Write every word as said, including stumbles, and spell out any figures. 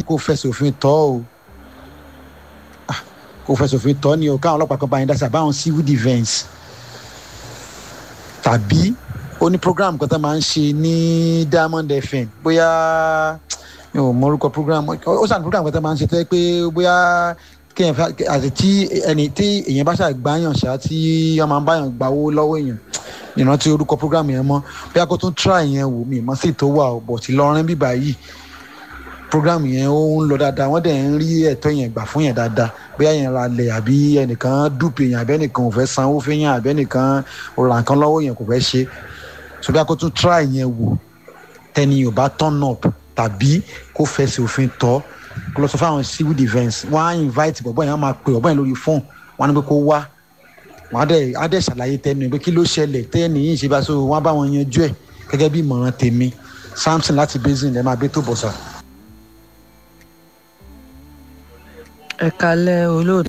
kó fẹsẹ̀ òfin tọ́ o kó fẹsẹ̀ òfin tọ́ ni o káwọn ọlọ́pàá kan bá yín dá sí àbáwọn civil defence tàbí ó ní program kan tó máa ń ṣe ní Diamond F M bóyá mi ò mọ orúkọ program ó sàn program kan tó máa ń ṣe tó yẹ pé bóyá kéèyàn fẹ́ àti tí ẹni tí èèyàn bá ṣàgbáyàn ṣá tí wọ́n máa ń báyàn gbawó lọ́wọ́ èèyàn ìrántí orúkọ program yẹn mọ́ bóyá kó tún try yẹn wò mí mọ́ sí tó wà ọ̀ bọ̀ tí lọ́rin bíbá yìí program yẹn ó ń lọ dáadáa wọ́n dẹ̀ ń rí ẹ̀tọ́ yẹn gbà fún yẹn dáadáa bóyá yẹn ra lẹ̀ àbí ẹnìkan dúpẹ́ yẹn àbí ẹnìkan ò fẹ́ sanwó fún yẹn àbí ẹnìkan ò ra nǹkan lọ́wọ́ yẹn kò fẹ́ ṣe so bóyá kó tún try yẹn wò tẹ́ni ò bá turn up tàbí kó fẹsẹ̀ òfin tọ́ kó lọ sọ fún àwọn civil defence wọ́n á invite bọ̀bọ̀ yẹn wọ́n máa pè bọ̀bọ̀ yẹn lórí fóònù wọ́n á ní pé kó wá wọ́n á dẹ̀ á dẹ̀ ṣàlàyé tẹ́nu pé kí ló ṣẹlẹ̀ tẹ́ni yìí ṣe bá so wọ́n á bá wọn yanjú ẹ̀ gẹ́gẹ́ bí ìmọ̀ràn tèmi Samson láti basin ẹ̀ máa gbé tó bọ̀ sà. ẹ kalẹ́ olóòtú.